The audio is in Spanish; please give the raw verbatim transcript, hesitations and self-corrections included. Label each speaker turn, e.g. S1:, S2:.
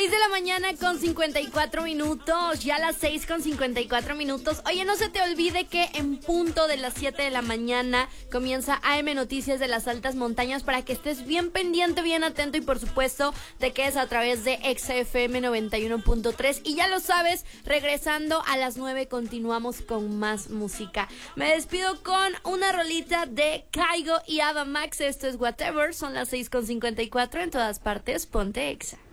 S1: seis de la mañana con cincuenta y cuatro minutos, ya las seis con cincuenta y cuatro minutos. Oye, no se te olvide que en punto de las siete de la mañana comienza A M Noticias de las Altas Montañas para que estés bien pendiente, bien atento y por supuesto te quedes a través de Exa F M noventa y uno punto tres. Y ya lo sabes, regresando a las nueve continuamos con más música. Me despido con una rolita de Kygo y Ava Max. Esto es Whatever, son las seis con cincuenta y cuatro en todas partes. Ponte Exa.